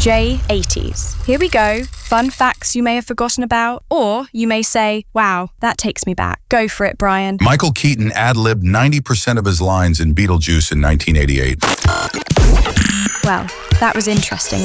J80s. Here we go. Fun facts you may have forgotten about, or you may say, wow, that takes me back. Go for it, Brian. Michael Keaton ad-libbed 90% of his lines in Beetlejuice in 1988. Well, that was interesting,